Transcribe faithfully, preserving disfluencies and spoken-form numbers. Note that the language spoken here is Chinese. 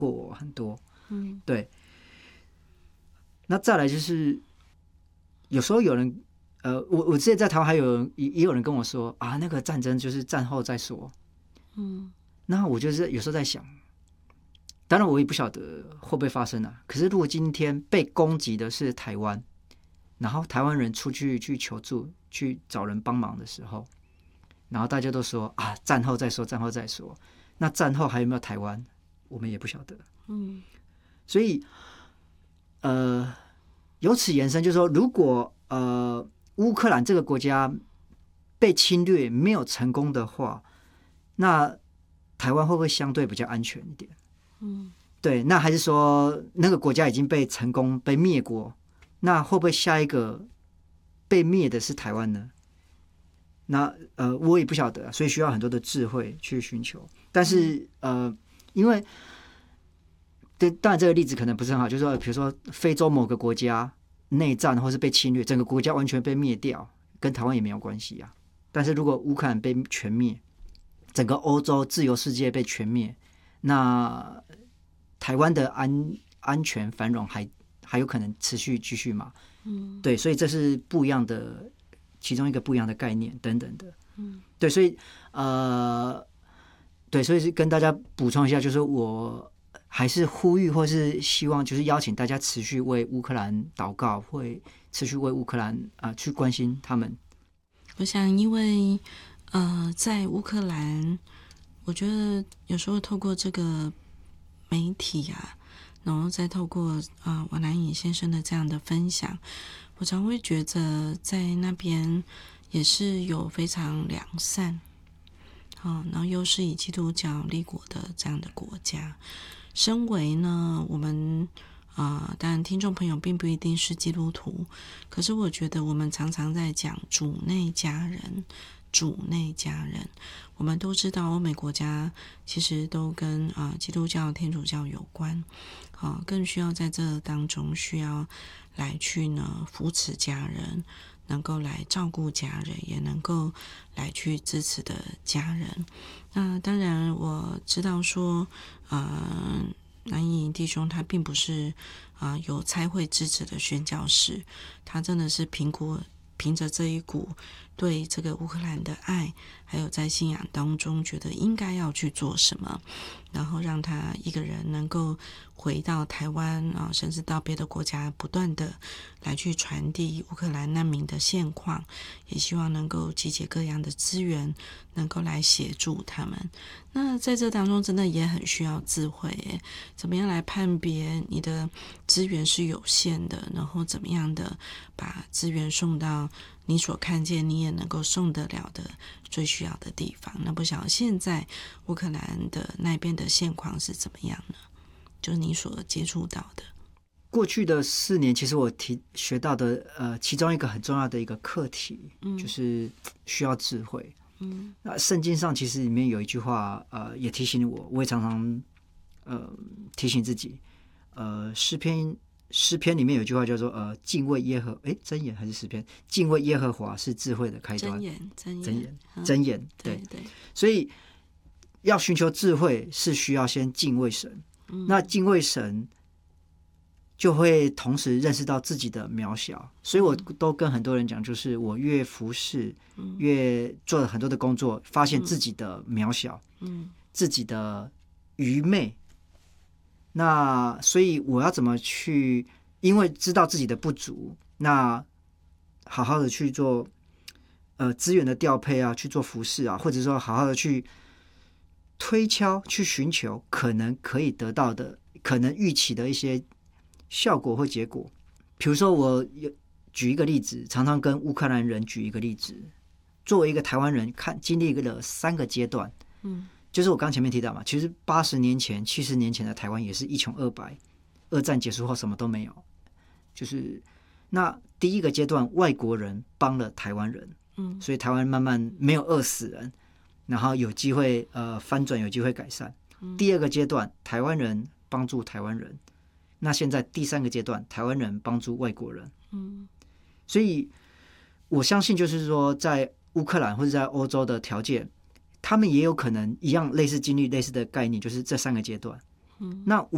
过我很多。 嗯， 对。那再来就是有时候有人，呃，我我之前在台湾还有人也也有人跟我说啊，那个战争就是战后再说。 嗯， 那我就是有时候在想，当然我也不晓得会不会发生啊。可是如果今天被攻击的是台湾，然后台湾人出去去求助、去找人帮忙的时候，然后大家都说啊，战后再说，战后再说。那战后还有没有台湾，我们也不晓得。 嗯， 所以，呃，由此延伸，就是说，如果呃乌克兰这个国家被侵略没有成功的话，那台湾会不会相对比较安全一点？ 嗯， 对，那还是说那个国家已经被成功被灭国，那会不会下一个被灭的是台湾呢？那呃，我也不晓得，所以需要很多的智慧去寻求。但是呃，因为对，当然这个例子可能不是很好，就是说，比如说非洲某个国家内战或是被侵略，整个国家完全被灭掉，跟台湾也没有关系啊。但是如果乌克兰被全灭，整个欧洲自由世界被全灭，那台湾的安安全繁荣还还有可能持续继续嘛？ 嗯， 对，所以这是不一样的，其中一个不一样的概念等等的。 嗯， 对，所以呃，对，所以是跟大家补充一下，就是我还是呼吁或是希望，就是邀请大家持续为乌克兰祷告，会持续为乌克兰啊、呃、去关心他们。 我想，因为呃，在乌克兰，我觉得有时候透过这个媒体啊，然后再透过啊、呃、王南颖先生的这样的分享，我常会觉得在那边也是有非常良善，哦，然后又是以基督教立国的这样的国家。身为呢，我们啊、呃，当然听众朋友并不一定是基督徒，可是我觉得我们常常在讲主内家人，主内家人。我们都知道欧美国家其实都跟啊、呃、基督教、天主教有关，啊、呃，更需要在这当中需要来去呢扶持家人，能够来照顾家人，也能够来去支持的家人。那当然我知道说，呃，南颖弟兄他并不是啊、呃、有差会支持的宣教士，他真的是评估凭着这一股对这个乌克兰的爱，还有在信仰当中觉得应该要去做什么，然后让他一个人能够回到台湾啊，甚至到别的国家，不断的来去传递乌克兰难民的现况，也希望能够集结各样的资源，能够来协助他们。那在这当中真的也很需要智慧耶，怎么样来判别你的资源是有限的，然后怎么样的把资源送到你所看见你也能够送得了的最需要的地方。那不晓得现在乌克兰的那边的现况是怎么样呢？就是你所接触到的。 过去的四年，其实我提学到的，呃，其中一个很重要的一个课题， 嗯就是需要智慧。 嗯那圣经上其实里面有一句话，呃，也提醒我，我也常常呃提醒自己，呃，诗篇诗篇里面有一句话叫做呃，敬畏耶和，哎，箴言还是诗篇？敬畏耶和华是智慧的开端。 箴言，箴言， 箴言， 嗯箴言，对对对， 所以要寻求智慧，是需要先敬畏神。 嗯那敬畏神，就会同时认识到自己的渺小。所以我都跟很多人讲，就是我越服侍， 嗯越做了很多的工作，发现自己的渺小， 嗯自己的愚昧。那所以我要怎么去？因为知道自己的不足，那好好的去做呃资源的调配啊，去做服侍啊，或者说好好的去推敲、去寻求可能可以得到的、可能预期的一些效果或结果。比如说，我有举一个例子，常常跟乌克兰人举一个例子。作为一个台湾人，看经历了三个阶段， 嗯就是我刚前面提到嘛，其实八十年前、七十年前的台湾也是一穷二白，二战结束后什么都没有。就是那第一个阶段，外国人帮了台湾人， 嗯所以台湾慢慢没有饿死人，然后有机会呃翻转，有机会改善。第二个阶段，台湾人帮助台湾人，那现在第三个阶段，台湾人帮助外国人。 嗯所以我相信，就是说，在乌克兰或者在欧洲的条件，他们也有可能一样类似经历类似的概念，就是这三个阶段。 嗯那我